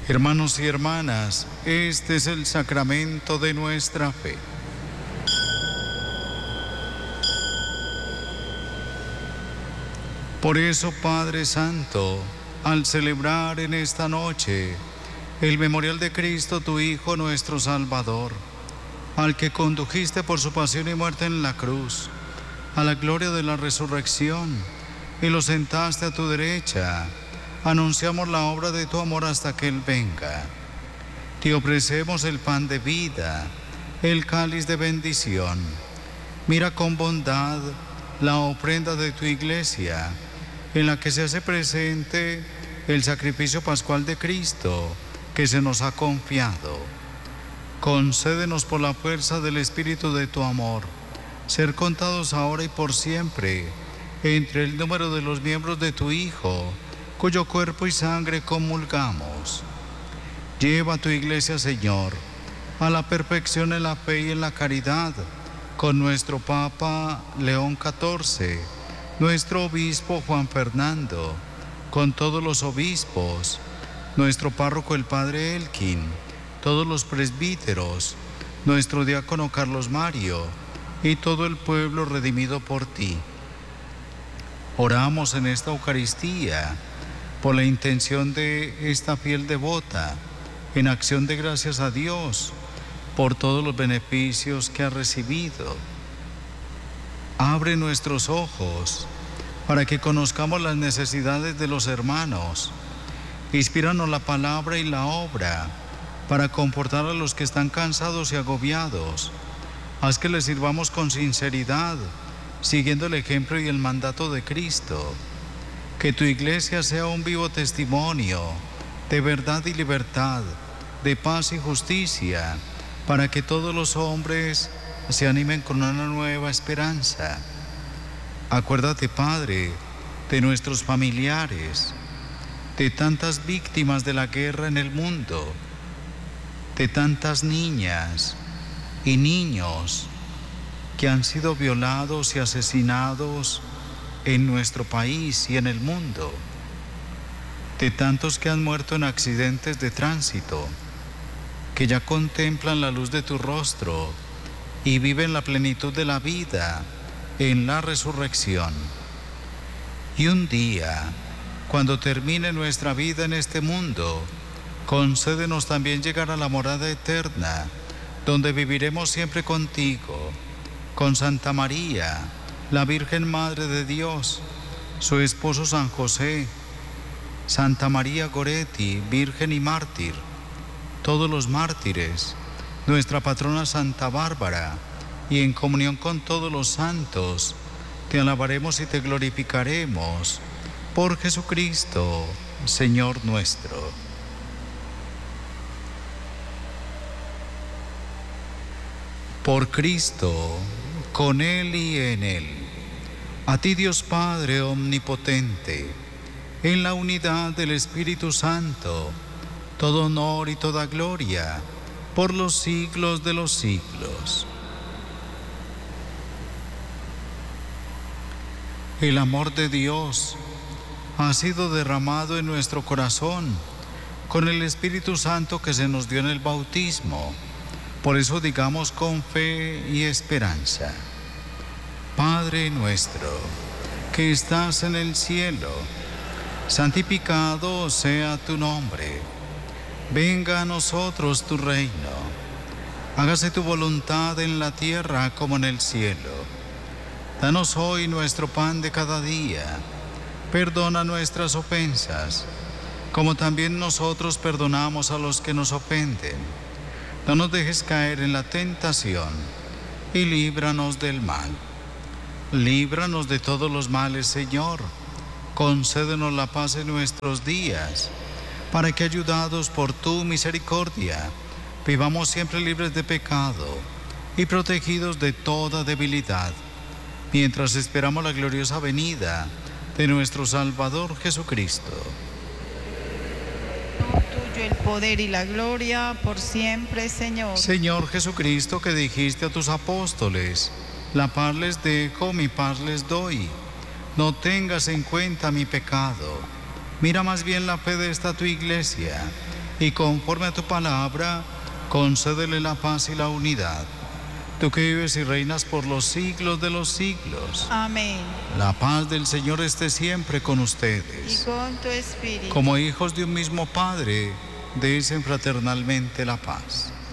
Hermanos y hermanas, este es el sacramento de nuestra fe. Por eso, Padre Santo, al celebrar en esta noche el memorial de Cristo, tu Hijo, nuestro Salvador, al que condujiste por su pasión y muerte en la cruz, a la gloria de la resurrección, y lo sentaste a tu derecha, anunciamos la obra de tu amor hasta que Él venga. Te ofrecemos el pan de vida, el cáliz de bendición. Mira con bondad la ofrenda de tu iglesia, en la que se hace presente el sacrificio pascual de Cristo que se nos ha confiado. Concédenos por la fuerza del Espíritu de tu amor, ser contados ahora y por siempre entre el número de los miembros de tu Hijo, cuyo cuerpo y sangre comulgamos. Lleva a tu iglesia, Señor, a la perfección en la fe y en la caridad, con nuestro Papa León XIV, nuestro obispo Juan Fernando, con todos los obispos, nuestro párroco el Padre Elkin, todos los presbíteros, nuestro diácono Carlos Mario y todo el pueblo redimido por ti. Oramos en esta Eucaristía por la intención de esta fiel devota, en acción de gracias a Dios por todos los beneficios que ha recibido. Abre nuestros ojos para que conozcamos las necesidades de los hermanos. Inspíranos la palabra y la obra para confortar a los que están cansados y agobiados. Haz que les sirvamos con sinceridad, siguiendo el ejemplo y el mandato de Cristo. Que tu iglesia sea un vivo testimonio de verdad y libertad, de paz y justicia, para que todos los hombres se animen con una nueva esperanza. Acuérdate, Padre, de nuestros familiares, de tantas víctimas de la guerra en el mundo, de tantas niñas y niños que han sido violados y asesinados en nuestro país y en el mundo, de tantos que han muerto en accidentes de tránsito, que ya contemplan la luz de tu rostro y viven la plenitud de la vida en la resurrección. Y un día, cuando termine nuestra vida en este mundo, concédenos también llegar a la morada eterna, donde viviremos siempre contigo, con Santa María, la Virgen Madre de Dios, su esposo San José, Santa María Goretti, Virgen y mártir, todos los mártires, nuestra patrona Santa Bárbara, y en comunión con todos los santos, te alabaremos y te glorificaremos por Jesucristo, Señor nuestro. Por Cristo, con Él y en Él, a ti Dios Padre omnipotente, en la unidad del Espíritu Santo, todo honor y toda gloria, por los siglos de los siglos. El amor de Dios ha sido derramado en nuestro corazón con el Espíritu Santo que se nos dio en el bautismo. Por eso digamos con fe y esperanza: Padre nuestro, que estás en el cielo, santificado sea tu nombre. Venga a nosotros tu reino. Hágase tu voluntad en la tierra como en el cielo. Danos hoy nuestro pan de cada día. Perdona nuestras ofensas, como también nosotros perdonamos a los que nos ofenden. No nos dejes caer en la tentación y líbranos del mal. Líbranos de todos los males, Señor. Concédenos la paz en nuestros días, para que, ayudados por tu misericordia, vivamos siempre libres de pecado y protegidos de toda debilidad, mientras esperamos la gloriosa venida de nuestro Salvador Jesucristo. Tuyo el poder y la gloria por siempre, Señor. Señor Jesucristo, que dijiste a tus apóstoles: la paz les dejo, mi paz les doy. No tengas en cuenta mi pecado. Mira más bien la fe de esta tu iglesia y conforme a tu palabra, concédele la paz y la unidad. Tú que vives y reinas por los siglos de los siglos. Amén. La paz del Señor esté siempre con Y ustedes. con tu espíritu. Como hijos de un mismo Padre, desen fraternalmente la paz.